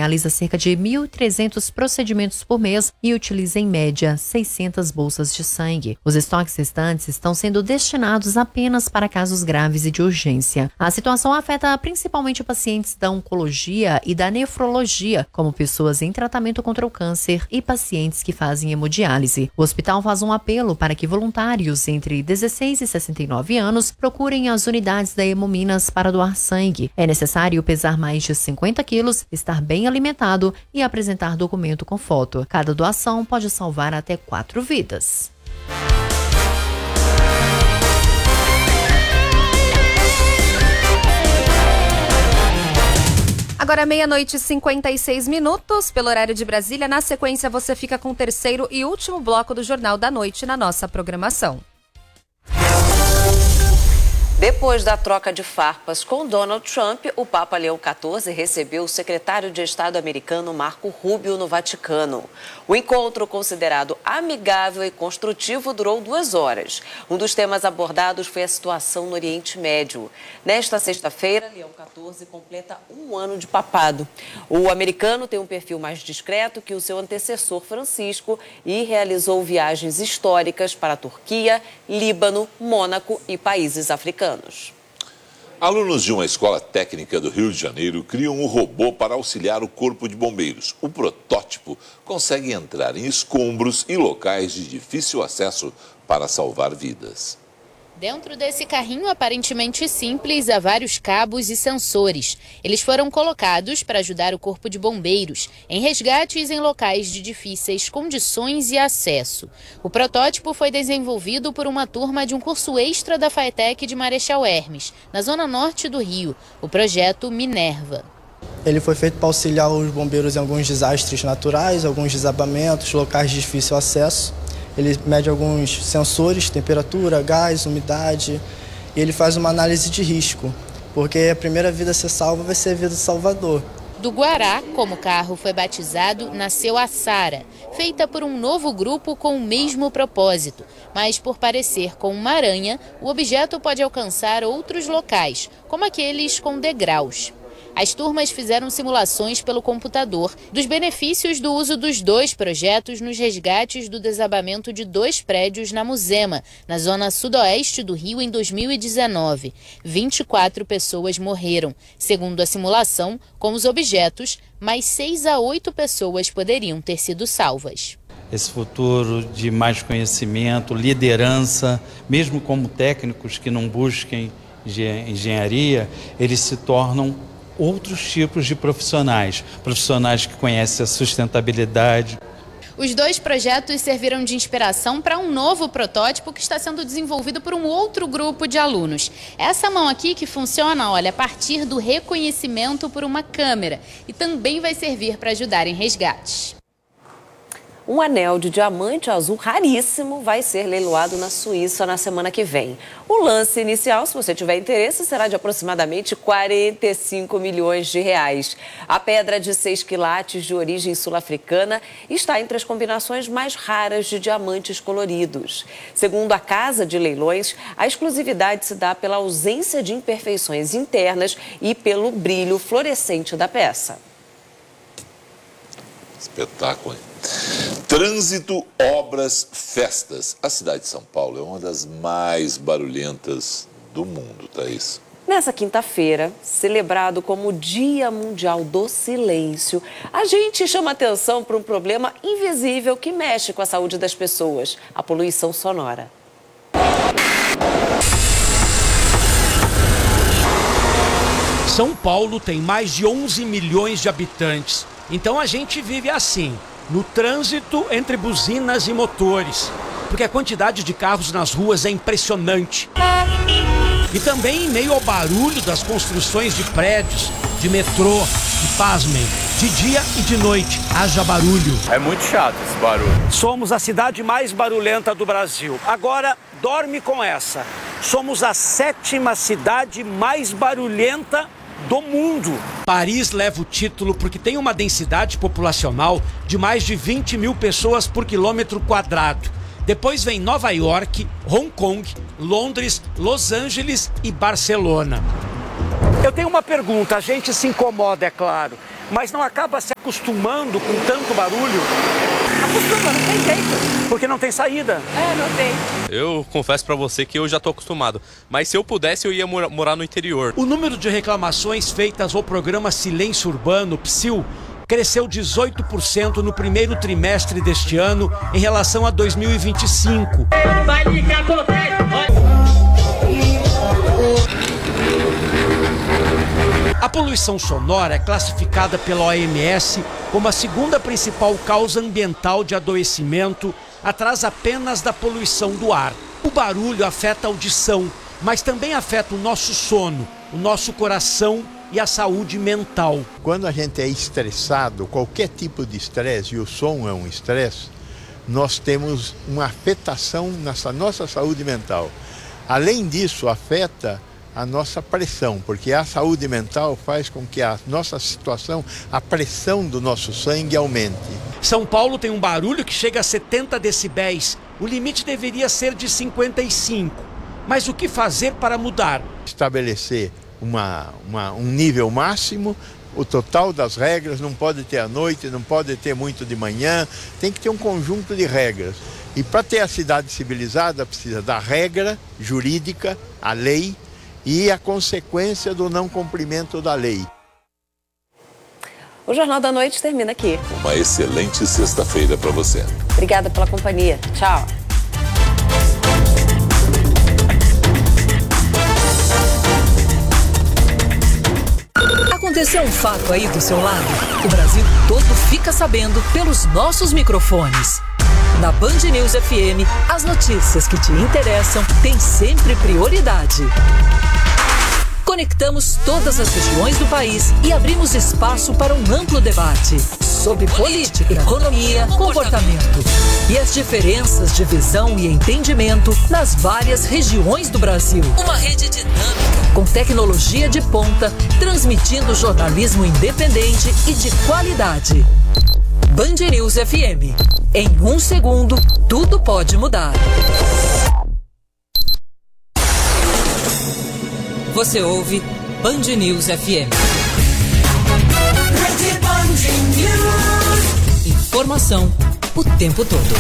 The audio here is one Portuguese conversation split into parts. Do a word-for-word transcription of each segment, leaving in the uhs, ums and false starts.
realiza cerca de mil e trezentos procedimentos por mês e utiliza em média seiscentas bolsas de sangue. Os estoques restantes estão sendo destinados apenas para casos graves e de urgência. A situação afeta principalmente pacientes da oncologia e da nefrologia, como pessoas em tratamento contra o câncer e pacientes que fazem hemodiálise. O hospital faz um apelo para que voluntários entre dezesseis e sessenta e nove anos procurem as unidades da Hemominas para doar sangue. É necessário pesar mais de cinquenta quilos, estar bem alimentado e apresentar documento com foto. Cada doação pode salvar até quatro vidas. Agora meia-noite e cinquenta e seis minutos, pelo horário de Brasília. Na sequência, você fica com o terceiro e último bloco do Jornal da Noite na nossa programação. Depois da troca de farpas com Donald Trump, o Papa Leão quatorze recebeu o secretário de Estado americano Marco Rubio no Vaticano. O encontro, considerado amigável e construtivo, durou duas horas. Um dos temas abordados foi a situação no Oriente Médio. Nesta sexta-feira, Leão quatorze completa um ano de papado. O americano tem um perfil mais discreto que o seu antecessor Francisco e realizou viagens históricas para a Turquia, Líbano, Mônaco e países africanos. Alunos de uma escola técnica do Rio de Janeiro criam um robô para auxiliar o corpo de bombeiros. O protótipo consegue entrar em escombros e locais de difícil acesso para salvar vidas. Dentro desse carrinho aparentemente simples, há vários cabos e sensores. Eles foram colocados para ajudar o corpo de bombeiros em resgates em locais de difíceis condições e acesso. O protótipo foi desenvolvido por uma turma de um curso extra da FATEC de Marechal Hermes, na zona norte do Rio, o projeto Minerva. Ele foi feito para auxiliar os bombeiros em alguns desastres naturais, alguns desabamentos, locais de difícil acesso. Ele mede alguns sensores, temperatura, gás, umidade, e ele faz uma análise de risco, porque a primeira vida a ser salva vai ser a vida do Salvador. Do Guará, como o carro foi batizado, nasceu a Sara, feita por um novo grupo com o mesmo propósito. Mas por parecer com uma aranha, o objeto pode alcançar outros locais, como aqueles com degraus. As turmas fizeram simulações pelo computador dos benefícios do uso dos dois projetos nos resgates do desabamento de dois prédios na Muzema, na zona sudoeste do Rio, em dois mil e dezenove. vinte e quatro pessoas morreram. Segundo a simulação, com os objetos, mais seis a oito pessoas poderiam ter sido salvas. Esse futuro de mais conhecimento, liderança, mesmo como técnicos que não busquem engenharia, eles se tornam outros tipos de profissionais, profissionais que conhecem a sustentabilidade. Os dois projetos serviram de inspiração para um novo protótipo que está sendo desenvolvido por um outro grupo de alunos. Essa mão aqui que funciona, olha, a partir do reconhecimento por uma câmera e também vai servir para ajudar em resgates. Um anel de diamante azul raríssimo vai ser leiloado na Suíça na semana que vem. O lance inicial, se você tiver interesse, será de aproximadamente quarenta e cinco milhões de reais. A pedra de seis quilates de origem sul-africana está entre as combinações mais raras de diamantes coloridos. Segundo a Casa de Leilões, a exclusividade se dá pela ausência de imperfeições internas e pelo brilho fluorescente da peça. Espetáculo, hein? Trânsito, obras, festas. A cidade de São Paulo é uma das mais barulhentas do mundo, Thaís. Nessa quinta-feira, celebrado como Dia Mundial do Silêncio, a gente chama atenção para um problema invisível que mexe com a saúde das pessoas: a poluição sonora. São Paulo tem mais de onze milhões de habitantes, então a gente vive assim, no trânsito entre buzinas e motores, porque a quantidade de carros nas ruas é impressionante. E também em meio ao barulho das construções de prédios, de metrô, e pasmem, de dia e de noite, haja barulho. É muito chato esse barulho. Somos a cidade mais barulhenta do Brasil. Agora, dorme com essa. Somos a sétima cidade mais barulhenta do mundo. Paris leva o título porque tem uma densidade populacional de mais de vinte mil pessoas por quilômetro quadrado. Depois vem Nova York, Hong Kong, Londres, Los Angeles e Barcelona. Eu tenho uma pergunta, a gente se incomoda, é claro. mas não acaba se acostumando com tanto barulho? Acostuma, não tem jeito. Porque não tem saída. É, não tem. Eu confesso pra você que eu já tô acostumado, mas se eu pudesse eu ia mora- morar no interior. O número de reclamações feitas ao programa Silêncio Urbano, P S I L, cresceu dezoito por cento no primeiro trimestre deste ano em relação a dois mil e vinte e cinco. A poluição sonora é classificada pela O M S como a segunda principal causa ambiental de adoecimento, atrás apenas da poluição do ar. O barulho afeta a audição, mas também afeta o nosso sono, o nosso coração e a saúde mental. Quando a gente é estressado, qualquer tipo de estresse, e o som é um estresse, nós temos uma afetação na nossa saúde mental. Além disso, afeta a nossa pressão, porque a saúde mental faz com que a nossa situação, a pressão do nosso sangue aumente. São Paulo tem um barulho que chega a setenta decibéis. O limite deveria ser de cinquenta e cinco. Mas o que fazer para mudar? Estabelecer uma, uma, um nível máximo, o total das regras, não pode ter à noite, não pode ter muito de manhã, tem que ter um conjunto de regras. E para ter a cidade civilizada, precisa da regra jurídica, a lei, e a consequência do não cumprimento da lei. O Jornal da Noite termina aqui. Uma excelente sexta-feira para você. Obrigada pela companhia. Tchau. Aconteceu um fato aí do seu lado? O Brasil todo fica sabendo pelos nossos microfones. Na Band News F M, as notícias que te interessam têm sempre prioridade. Conectamos todas as regiões do país e abrimos espaço para um amplo debate sobre política, economia, comportamento e as diferenças de visão e entendimento nas várias regiões do Brasil. Uma rede dinâmica, com tecnologia de ponta, transmitindo jornalismo independente e de qualidade. Band News F M. Em um segundo, tudo pode mudar. Você ouve Band News F M. Informação o tempo todo.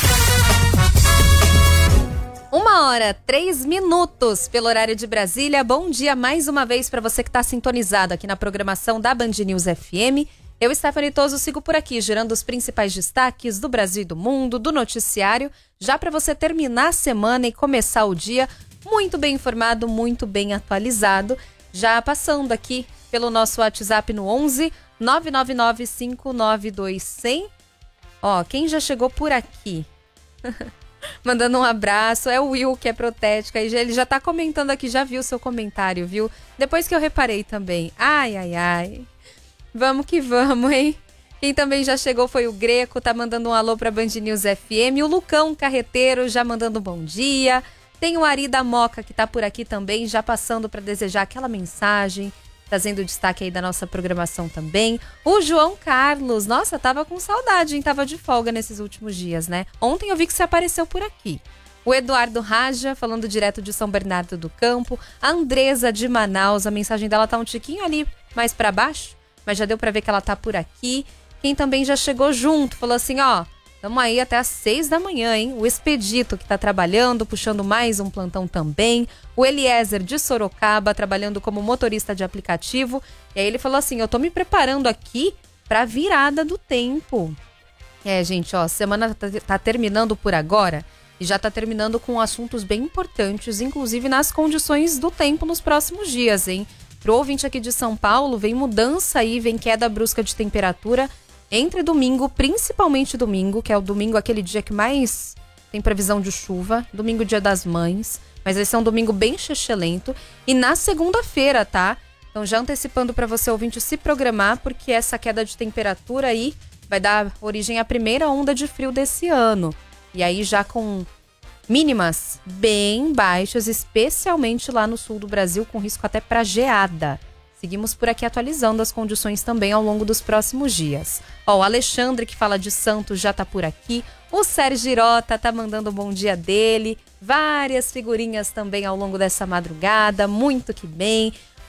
Uma hora, três minutos pelo horário de Brasília. Bom dia mais uma vez para você que está sintonizado aqui na programação da Band News F M. Eu, Stephanie Toso, sigo por aqui, gerando os principais destaques do Brasil e do mundo, do noticiário, já para você terminar a semana e começar o dia muito bem informado, muito bem atualizado. Já passando aqui pelo nosso WhatsApp no onze nove nove nove cinco nove dois zero zero. Ó, quem já chegou por aqui? Mandando um abraço, é o Will, que é protética. Ele já tá comentando aqui, já viu seu comentário, viu? Depois que eu reparei também. Ai, ai, ai. Vamos que vamos, hein? Quem também já chegou foi o Greco, tá mandando um alô pra Band News F M. O Lucão Carreteiro já mandando um bom dia. Tem o Ari da Moca, que tá por aqui também, já passando para desejar aquela mensagem, trazendo destaque aí da nossa programação também. O João Carlos, nossa, tava com saudade, hein? Tava de folga nesses últimos dias, né? Ontem eu vi que você apareceu por aqui. O Eduardo Raja, falando direto de São Bernardo do Campo. A Andresa de Manaus, a mensagem dela tá um tiquinho ali mais para baixo, mas já deu para ver que ela tá por aqui. Quem também já chegou junto, falou assim, ó, estamos aí até às seis da manhã, hein? O Expedito, que tá trabalhando, puxando mais um plantão também. O Eliezer de Sorocaba, trabalhando como motorista de aplicativo. E aí ele falou assim, eu tô me preparando aqui pra virada do tempo. É, gente, ó, a semana tá, tá terminando por agora e já tá terminando com assuntos bem importantes, inclusive nas condições do tempo nos próximos dias, hein? Pro ouvinte aqui de São Paulo, vem mudança aí, vem queda brusca de temperatura entre domingo, principalmente domingo, que é o domingo, aquele dia que mais tem previsão de chuva, domingo, dia das mães, mas esse é um domingo bem xexelento, e na segunda-feira, tá? Então já antecipando para você, ouvinte, se programar, porque essa queda de temperatura aí vai dar origem à primeira onda de frio desse ano, e aí já com mínimas bem baixas, especialmente lá no sul do Brasil, com risco até para geada. Seguimos por aqui atualizando as condições também ao longo dos próximos dias. Ó, o Alexandre, que fala de Santos, já tá por aqui. O Sérgio Girota tá mandando um bom dia dele. Várias figurinhas também ao longo dessa madrugada. Muito que bem.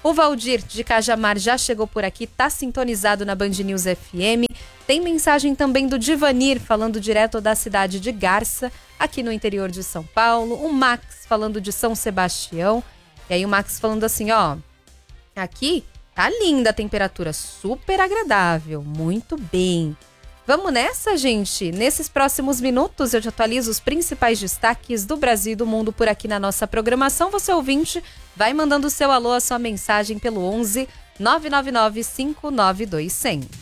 O Valdir de Cajamar já chegou por aqui, tá sintonizado na Band News F M. Tem mensagem também do Divanir, falando direto da cidade de Garça, aqui no interior de São Paulo. O Max falando de São Sebastião. E aí o Max falando assim, ó, aqui tá linda a temperatura, super agradável, muito bem. Vamos nessa, gente? Nesses próximos minutos eu te atualizo os principais destaques do Brasil e do mundo por aqui na nossa programação. Você ouvinte, vai mandando o seu alô, a sua mensagem pelo onze nove nove nove cinco nove dois zero zero.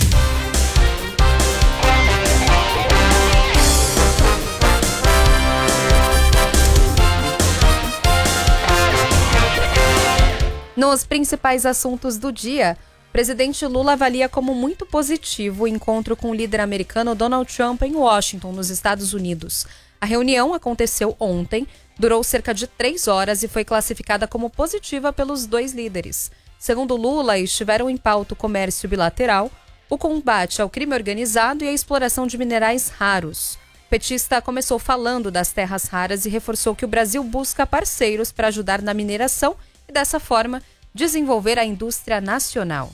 Nos principais assuntos do dia, o presidente Lula avalia como muito positivo o encontro com o líder americano Donald Trump em Washington, nos Estados Unidos. A reunião aconteceu ontem, durou cerca de três horas e foi classificada como positiva pelos dois líderes. Segundo Lula, estiveram em pauta o comércio bilateral, o combate ao crime organizado e a exploração de minerais raros. O petista começou falando das terras raras e reforçou que o Brasil busca parceiros para ajudar na mineração e, dessa forma, desenvolver a indústria nacional.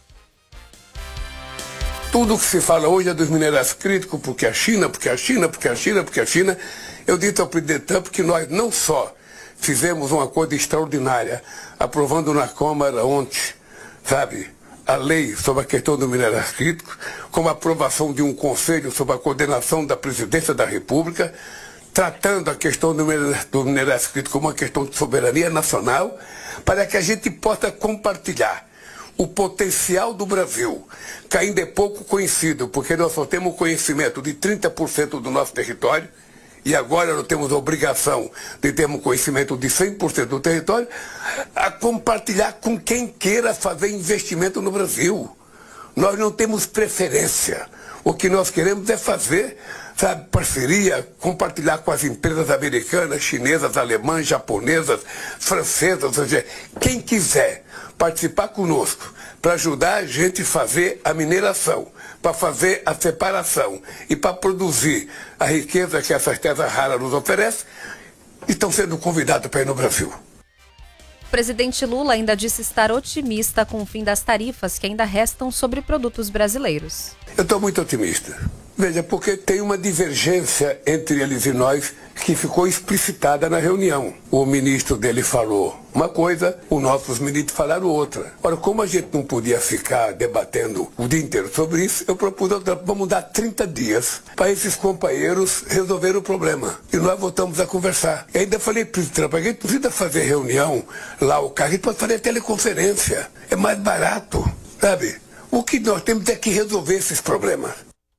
Tudo que se fala hoje é dos minerais críticos, porque a China, porque a China, porque a China, porque a China. Eu disse ao presidente Trump que nós não só fizemos uma coisa extraordinária, aprovando na Câmara ontem, sabe, a lei sobre a questão dos minerais críticos, como a aprovação de um conselho sobre a coordenação da presidência da República, tratando a questão do minerais, do minerais críticos como uma questão de soberania nacional, para que a gente possa compartilhar o potencial do Brasil, que ainda é pouco conhecido, porque nós só temos conhecimento de trinta por cento do nosso território, e agora nós temos a obrigação de termos conhecimento de cem por cento do território, a compartilhar com quem queira fazer investimento no Brasil. Nós não temos preferência. O que nós queremos é fazer, sabe, parceria, compartilhar com as empresas americanas, chinesas, alemãs, japonesas, francesas, ou seja, quem quiser participar conosco para ajudar a gente a fazer a mineração, para fazer a separação e para produzir a riqueza que essas terras raras nos oferecem, estão sendo convidados para ir no Brasil. O presidente Lula ainda disse estar otimista com o fim das tarifas que ainda restam sobre produtos brasileiros. Eu estou muito otimista. Veja, porque tem uma divergência entre eles e nós que ficou explicitada na reunião. O ministro dele falou uma coisa, os nossos ministros falaram outra. Ora, como a gente não podia ficar debatendo o dia inteiro sobre isso, eu propus, vamos dar trinta dias para esses companheiros resolverem o problema. E nós voltamos a conversar. E ainda falei para o Trump, a gente precisa fazer reunião lá, o carro, a gente pode fazer teleconferência. É mais barato, sabe? O que nós temos é que resolver esses problemas.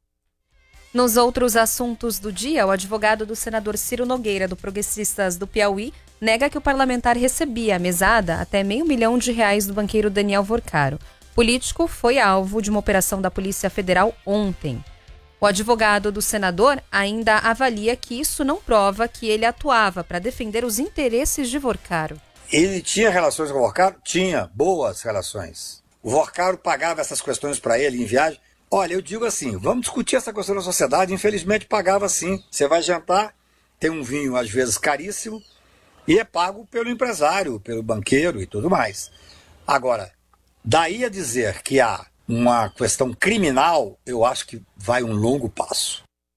Nos outros assuntos do dia, o advogado do senador Ciro Nogueira, do Progressistas do Piauí, nega que o parlamentar recebia a mesada até meio milhão de reais do banqueiro Daniel Vorcaro. O político foi alvo de uma operação da Polícia Federal ontem. O advogado do senador ainda avalia que isso não prova que ele atuava para defender os interesses de Vorcaro. Ele tinha relações com o Vorcaro? Tinha, boas relações. O Vorcaro pagava essas questões para ele em viagem? Olha, eu digo assim, vamos discutir essa questão da sociedade, infelizmente pagava sim. Você vai jantar, tem um vinho às vezes caríssimo e é pago pelo empresário, pelo banqueiro e tudo mais. Agora, daí a dizer que há uma questão criminal, eu acho que vai um longo passo.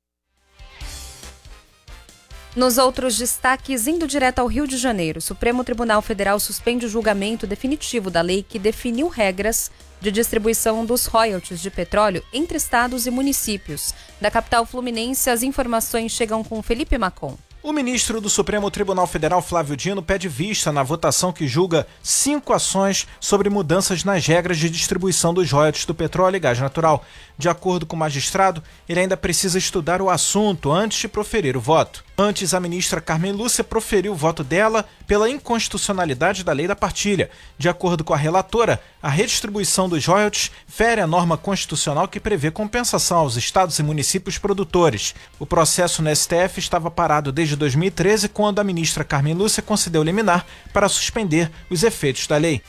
Nos outros destaques, indo direto ao Rio de Janeiro, o Supremo Tribunal Federal suspende o julgamento definitivo da lei que definiu regras de distribuição dos royalties de petróleo entre estados e municípios. Da capital fluminense, as informações chegam com Felipe Macon. O ministro do Supremo Tribunal Federal, Flávio Dino, pede vista na votação que julga cinco ações sobre mudanças nas regras de distribuição dos royalties do petróleo e gás natural. De acordo com o magistrado, ele ainda precisa estudar o assunto antes de proferir o voto. Antes, a ministra Carmen Lúcia proferiu o voto dela pela inconstitucionalidade da lei da partilha. De acordo com a relatora, a redistribuição dos royalties fere a norma constitucional que prevê compensação aos estados e municípios produtores. O processo no S T F estava parado desde dois mil e treze, quando a ministra Carmen Lúcia concedeu liminar para suspender os efeitos da lei.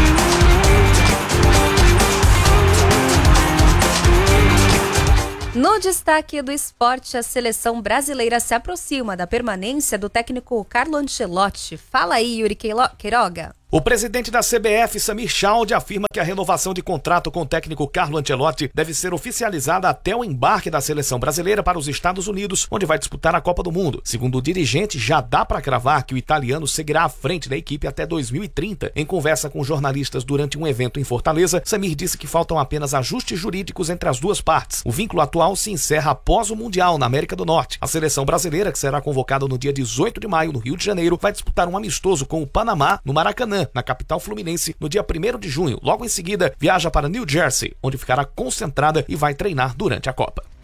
No No destaque do esporte, a seleção brasileira se aproxima da permanência do técnico Carlo Ancelotti. Fala aí, Yuri Queiroga. O presidente da C B F, Samir Chaldi, afirma que a renovação de contrato com o técnico Carlo Ancelotti deve ser oficializada até o embarque da seleção brasileira para os Estados Unidos, onde vai disputar a Copa do Mundo. Segundo o dirigente, já dá para cravar que o italiano seguirá à frente da equipe até dois mil e trinta. Em conversa com jornalistas durante um evento em Fortaleza, Samir disse que faltam apenas ajustes jurídicos entre as duas partes. O vínculo atual se encerra após o Mundial na América do Norte. A seleção brasileira, que será convocada no dia dezoito de maio no Rio de Janeiro, vai disputar um amistoso com o Panamá no Maracanã, na capital fluminense, no dia primeiro de junho. Logo em seguida, viaja para New Jersey, onde ficará concentrada e vai treinar durante a Copa.